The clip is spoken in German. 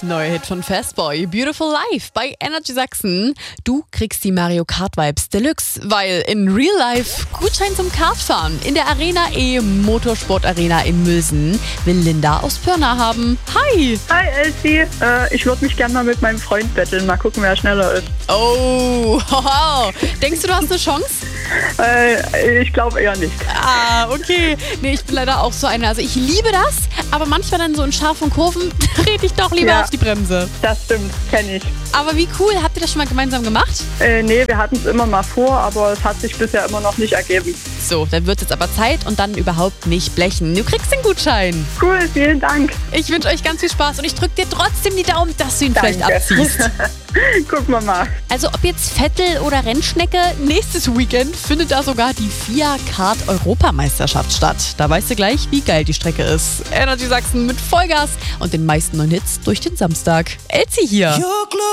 Neuer Hit von Fastboy, Beautiful Life bei Energy Sachsen. Du kriegst die Mario Kart Vibes Deluxe, weil in Real Life Gutschein zum Kartfahren in der Arena Motorsport Arena in Mülsen will Linda aus Pirna haben. Hi! Hi Elsie, ich würde mich gerne mal mit meinem Freund betteln. Mal gucken, wer schneller ist. Oh, wow. Denkst du, du hast eine Chance? Ich glaube eher nicht. Ah, okay. Nee, ich bin leider auch so eine. Also ich liebe das, aber manchmal dann so in scharfen Kurven trete ich doch lieber auf die Bremse. Das stimmt, kenne ich. Aber wie cool, habt ihr das schon mal gemeinsam gemacht? Nee, wir hatten es immer mal vor, aber es hat sich bisher immer noch nicht ergeben. So, dann wird es jetzt aber Zeit und dann überhaupt nicht blechen. Du kriegst den Gutschein. Cool, vielen Dank. Ich wünsche euch ganz viel Spaß und ich drücke dir trotzdem die Daumen, dass du ihn vielleicht abziehst. Gucken wir mal. Also ob jetzt Vettel oder Rennschnecke, nächstes Weekend findet da sogar die FIA Kart Europameisterschaft statt. Da weißt du gleich, wie geil die Strecke ist. Energy Sachsen mit Vollgas und den meisten neuen Hits durch den Samstag. Elsie hier.